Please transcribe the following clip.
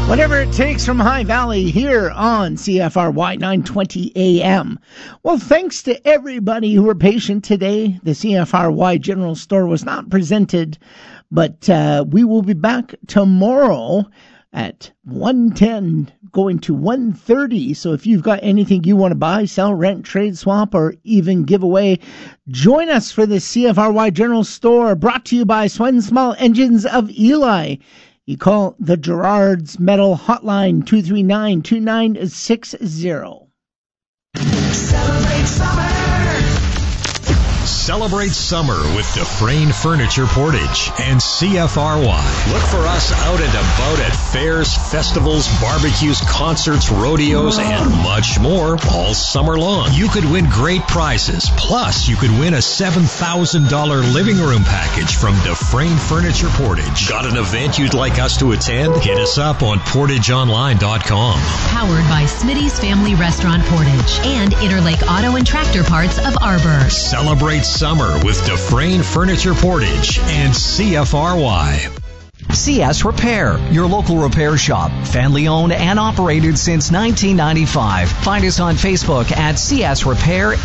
Whatever it takes from High Valley here on CFRY 920 AM. Well, thanks to everybody who were patient today. The CFRY General Store was not presented, but we will be back tomorrow at 1:10 going to 1:30. So if you've got anything you want to buy, sell, rent, trade, swap, or even give away, join us for the CFRY General Store, brought to you by Swen Small Engines of Eli. You call the Gerard's Metal Hotline, 239-2960. Celebrate summer! Celebrate summer with Dufresne Furniture Portage and CFRY. Look for us out and about at fairs, festivals, barbecues, concerts, rodeos, and much more all summer long. You could win great prizes. Plus, you could win a $7,000 living room package from Dufresne Furniture Portage. Got an event you'd like us to attend? Hit us up on portageonline.com. Powered by Smitty's Family Restaurant Portage and Interlake Auto and Tractor Parts of Arbor. Celebrate summer with Dufresne Furniture Portage and CFRY. CS Repair, your local repair shop. Family owned and operated since 1995. Find us on Facebook at CS Repair